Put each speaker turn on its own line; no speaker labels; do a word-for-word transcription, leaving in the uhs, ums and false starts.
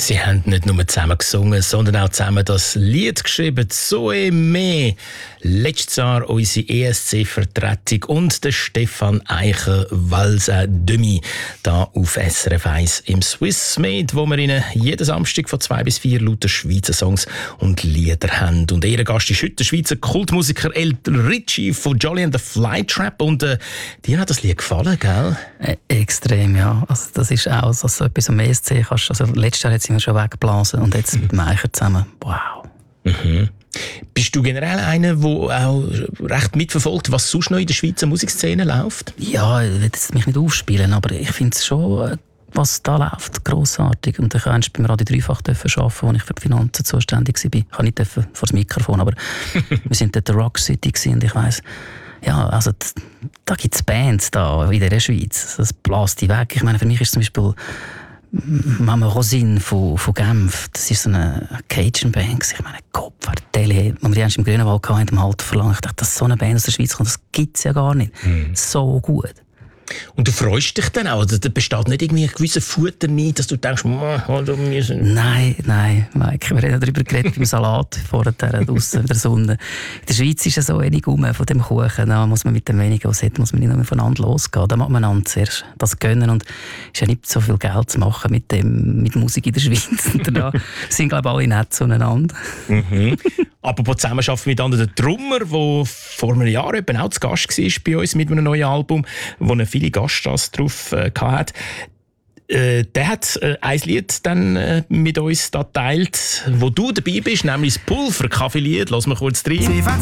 Sie haben nicht nur zusammen gesungen, sondern auch zusammen das Lied geschrieben, «Zoe Me». Letztes Jahr unsere E S C-Vertretung und der Stefan Eicher, «Valsa Demi», da auf S R F eins im Swiss Med, wo wir Ihnen jeden Samstag von zwei bis vier lauter Schweizer Songs und Lieder haben. Und ihr Gast ist heute der Schweizer Kultmusiker El Ritchie von Jolly and the Flytrap. Und äh, dir hat das Lied gefallen, gell?
Äh, extrem, ja. Also, das ist auch also, so etwas am E S C. Kannst, also, letztes Jahr sind wir schon weggeblasen und jetzt mit dem Eicher zusammen. Wow.
Mhm. Bist du generell einer, der auch recht mitverfolgt, was sonst noch in der Schweizer Musikszene läuft?
Ja, ich will es mich nicht aufspielen, aber ich finde es schon, was da läuft, grossartig. Und ich durfte beim Radio Dreifach arbeiten, wo ich für die Finanzen zuständig war. Ich kann nicht vor das Mikrofon, aber wir sind dort in Rock City und ich weiss, ja, also da gibt es Bands da in der Schweiz. Das bläst die weg. Ich meine, für mich ist zum Beispiel Mama Rosine von, von Genf, das ist so eine Cajun-Band. Ich meine, Gott, Tele, wenn wir die erst im Grünenwald hatten, im Halten verlangt, ich dachte, dass so eine Band aus der Schweiz kommt, das gibt es ja gar nicht. Mhm. So gut.
Und du freust dich dann auch? Da besteht nicht irgendwie ein gewisser Futter nicht, dass du denkst, wir sind...
Nein, nein, Mike, wir haben darüber geredet beim Salat vorher draussen in der Sonne. In der Schweiz ist ja so wenig rum von dem Kuchen. Da muss man mit dem wenigen, was hat, muss man nicht mehr voneinander losgehen. Da muss man einander zuerst das gönnen. Und es ist ja nicht so viel Geld zu machen mit, dem, mit Musik in der Schweiz. Und da sind, glaube ich, alle nett zueinander.
Mhm. Apropos Zusammenarbeit mit anderen, der Drummer, der vor einem Jahr eben auch zu Gast war bei uns mit einem neuen Album, wo er viele Gaststars drauf äh, hatte. Äh, der hat äh, ein Lied dann äh, mit uns da geteilt, wo du dabei bist, nämlich das Pulver-Kaffee-Lied. Lass mal kurz rein.